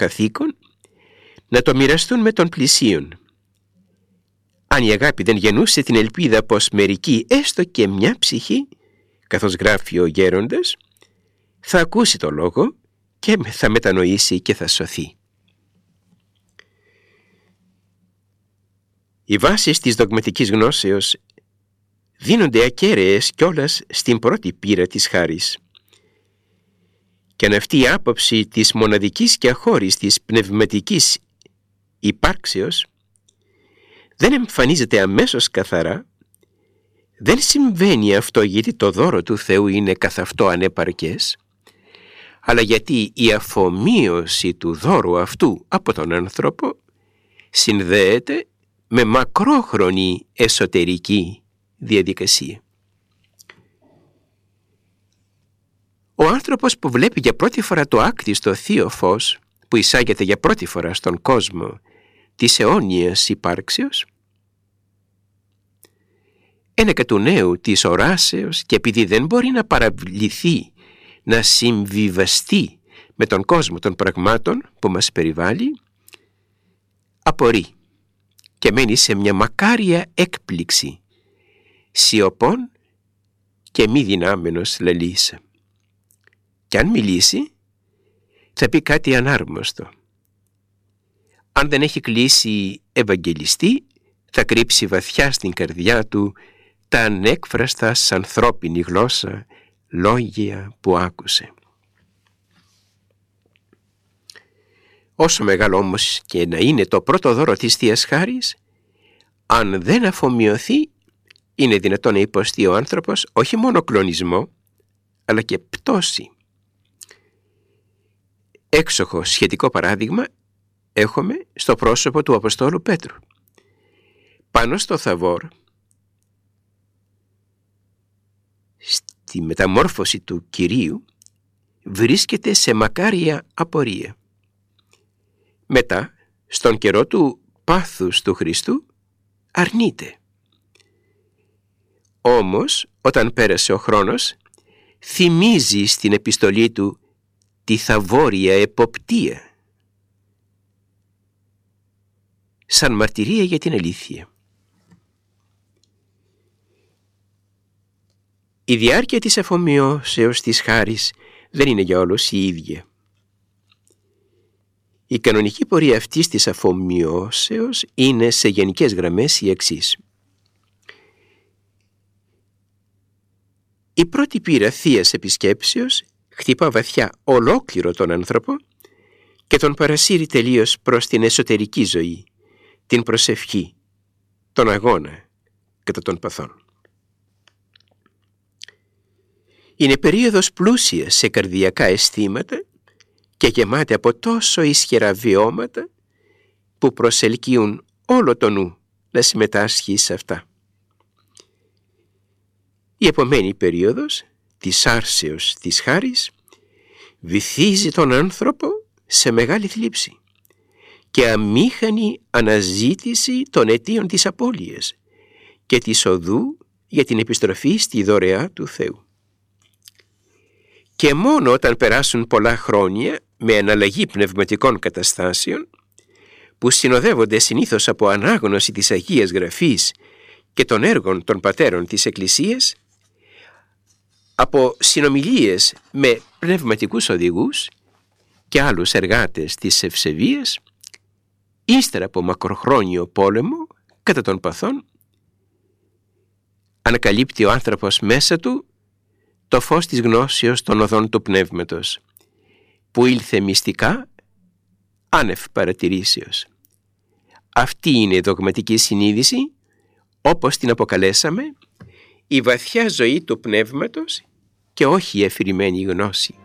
καθήκον να το μοιραστούν με τον πλησίον. Αν η αγάπη δεν γεννούσε την ελπίδα πως μερικοί, έστω και μια ψυχή, καθώς γράφει ο γέροντας, θα ακούσει το λόγο και θα μετανοήσει και θα σωθεί. Οι βάσεις της δογματικής γνώσεως δίνονται ακέραιες κιόλας στην πρώτη πείρα της χάρις. Και αν αυτή η άποψη της μοναδικής και αχώριστης πνευματικής υπάρξεως δεν εμφανίζεται αμέσως καθαρά, δεν συμβαίνει αυτό γιατί το δώρο του Θεού είναι καθ' αυτό ανεπαρκές, αλλά γιατί η αφομοίωση του δώρου αυτού από τον άνθρωπο συνδέεται με μακρόχρονη εσωτερική διαδικασία. Ο άνθρωπος που βλέπει για πρώτη φορά το άκτιστο θείο φως που εισάγεται για πρώτη φορά στον κόσμο της αιώνιας υπάρξεως, ένεκα του νέου της οράσεως, και επειδή δεν μπορεί να παραβληθεί να συμβιβαστεί με τον κόσμο των πραγμάτων που μας περιβάλλει, απορεί και μένει σε μια μακάρια έκπληξη, σιωπών και μη δυνάμενος λαλείς. Κι αν μιλήσει, θα πει κάτι ανάρμοστο. Αν δεν έχει κλείσει ευαγγελιστή, θα κρύψει βαθιά στην καρδιά του τα ανέκφραστα σ' ανθρώπινη γλώσσα λόγια που άκουσε. Όσο μεγάλο όμως και να είναι το πρώτο δώρο της Θείας Χάρης, αν δεν αφομοιωθεί, είναι δυνατόν να υποστεί ο άνθρωπος όχι μόνο κλονισμό, αλλά και πτώση. Έξοχο σχετικό παράδειγμα έχουμε στο πρόσωπο του Αποστόλου Πέτρου. Πάνω στο Θαβόρ, στη μεταμόρφωση του Κυρίου, βρίσκεται σε μακάρια απορία. Μετά, στον καιρό του πάθους του Χριστού, αρνείται. Όμως, όταν πέρασε ο χρόνος, θυμίζει στην επιστολή του τη θαβόρια εποπτεία, σαν μαρτυρία για την αλήθεια. Η διάρκεια της αφομοιώσεως της χάρης δεν είναι για όλους η ίδια. Η κανονική πορεία αυτής της αφομοιώσεως είναι σε γενικές γραμμές η εξής. Η πρώτη πείρα θείας επισκέψεως χτυπά βαθιά ολόκληρο τον άνθρωπο και τον παρασύρει τελείως προς την εσωτερική ζωή, την προσευχή, τον αγώνα κατά των παθών. Είναι περίοδος πλούσια σε καρδιακά αισθήματα και γεμάτη από τόσο ισχυρά βιώματα που προσελκύουν όλο το νου να συμμετάσχει σε αυτά. Η επομένη περίοδος της άρσεως της χάρης βυθίζει τον άνθρωπο σε μεγάλη θλίψη και αμήχανη αναζήτηση των αιτίων της απώλειας και της οδού για την επιστροφή στη δωρεά του Θεού. Και μόνο όταν περάσουν πολλά χρόνια με αναλλαγή πνευματικών καταστάσεων, που συνοδεύονται συνήθως από ανάγνωση της Αγίας Γραφής και των έργων των πατέρων της Εκκλησίας, από συνομιλίες με πνευματικούς οδηγούς και άλλους εργάτες της ευσεβίας, ύστερα από μακροχρόνιο πόλεμο κατά των παθών, ανακαλύπτει ο άνθρωπος μέσα του το φως της γνώσεως των οδών του πνεύματος, που ήλθε μυστικά άνευ παρατηρήσεως. Αυτή είναι η δογματική συνείδηση, όπως την αποκαλέσαμε, η βαθιά ζωή του πνεύματος και όχι η αφηρημένη γνώση.